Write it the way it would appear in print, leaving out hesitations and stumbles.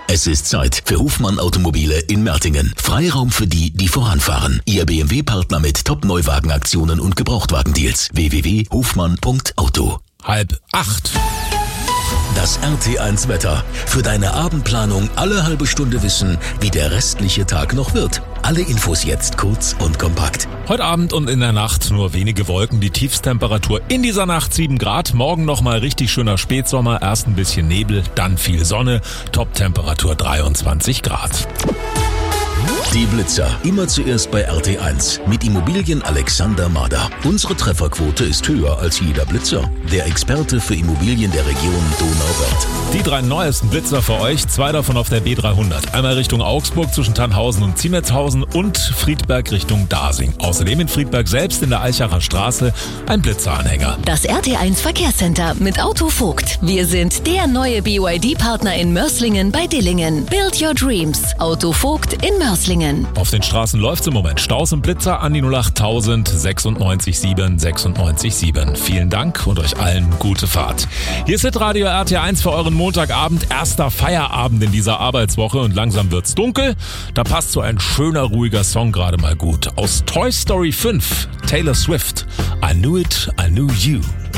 Es ist Zeit für Hofmann Automobile in Mertingen. Freiraum für die, die voranfahren. Ihr BMW-Partner mit Top-Neuwagenaktionen und Gebrauchtwagendeals. www.hofmann.auto. 7:30. Das RT1 Wetter. Für deine Abendplanung alle halbe Stunde wissen, wie der restliche Tag noch wird. Alle Infos jetzt kurz und kompakt. Heute Abend und in der Nacht nur wenige Wolken, die Tiefsttemperatur in dieser Nacht 7 Grad. Morgen nochmal richtig schöner Spätsommer, erst ein bisschen Nebel, dann viel Sonne, Top-Temperatur 23 Grad. Die Blitzer, immer zuerst bei RT1 mit Immobilien Alexander Mader. Unsere Trefferquote ist höher als jeder Blitzer. Der Experte für Immobilien der Region Donauwörth. Die 3 neuesten Blitzer für euch, 2 davon auf der B300. Einmal Richtung Augsburg zwischen Tannhausen und Ziemetshausen und Friedberg Richtung Dasing. Außerdem in Friedberg selbst in der Eichacher Straße ein Blitzeranhänger. Das RT1 Verkehrscenter mit Auto Vogt. Wir sind der neue BYD-Partner in Mörs-Lingen bei Dillingen. Build your dreams. Auto Vogt in Mörs-Lingen. Auf den Straßen läuft's im Moment. Staus und Blitzer an die 08000 96 7 96 7. Vielen Dank und euch allen gute Fahrt. Hier ist Hitradio RT1 für euren Montagabend. Erster Feierabend in dieser Arbeitswoche und langsam wird's dunkel. Da passt so ein schöner, ruhiger Song gerade mal gut. Aus Toy Story 5, Taylor Swift. I knew it, I knew you.